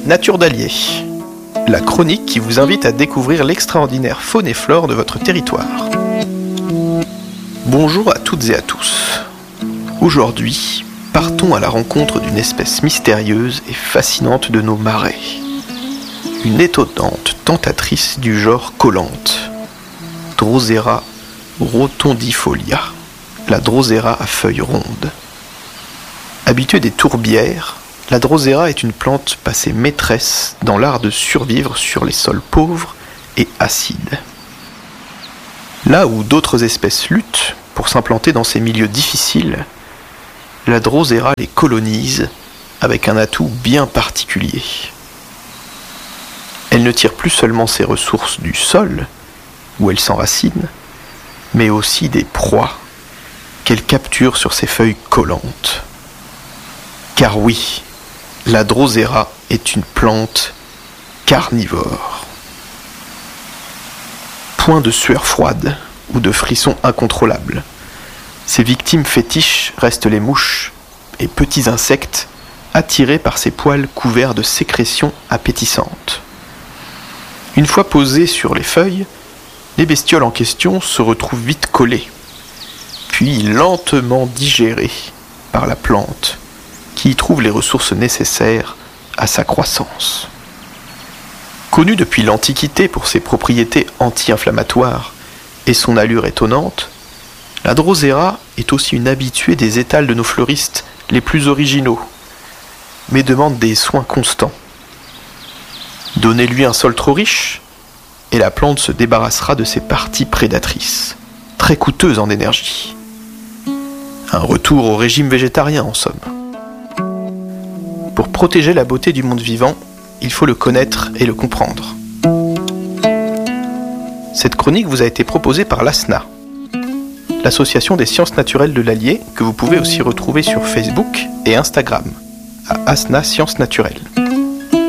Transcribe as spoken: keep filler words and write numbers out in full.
Nature d'Allier, la chronique qui vous invite à découvrir l'extraordinaire faune et flore de votre territoire. Bonjour à toutes et à tous. Aujourd'hui, partons à la rencontre d'une espèce mystérieuse et fascinante de nos marais. Une étonnante tentatrice du genre collante, Drosera rotondifolia, la drosera à feuilles rondes. Habituée des tourbières, la drosera est une plante passée maîtresse dans l'art de survivre sur les sols pauvres et acides. Là où d'autres espèces luttent pour s'implanter dans ces milieux difficiles, la drosera les colonise avec un atout bien particulier. Elle ne tire plus seulement ses ressources du sol, où elle s'enracine, mais aussi des proies qu'elle capture sur ses feuilles collantes. Car oui, la drosera est une plante carnivore. Point de sueur froide ou de frissons incontrôlables. Ses victimes fétiches restent les mouches et petits insectes attirés par ses poils couverts de sécrétions appétissantes. Une fois posées sur les feuilles, les bestioles en question se retrouvent vite collées, puis lentement digérées par la plante, qui y trouve les ressources nécessaires à sa croissance. Connue depuis l'Antiquité pour ses propriétés anti-inflammatoires et son allure étonnante, la drosera est aussi une habituée des étals de nos fleuristes les plus originaux, mais demande des soins constants. Donnez-lui un sol trop riche, et la plante se débarrassera de ses parties prédatrices, très coûteuses en énergie. Un retour au régime végétarien en somme. Pour protéger la beauté du monde vivant, il faut le connaître et le comprendre. Cette chronique vous a été proposée par l'A S N A, l'association des sciences naturelles de l'Allier, que vous pouvez aussi retrouver sur Facebook et Instagram, à A S N A Sciences Naturelles.